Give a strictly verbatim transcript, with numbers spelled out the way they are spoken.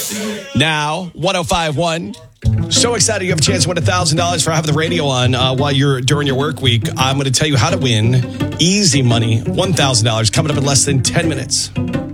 Now, one oh five point one. So excited you have a chance to win one thousand dollars for having the radio on uh, while you're during your work week. I'm going to tell you how to win easy money, one thousand dollars coming up in less than ten minutes.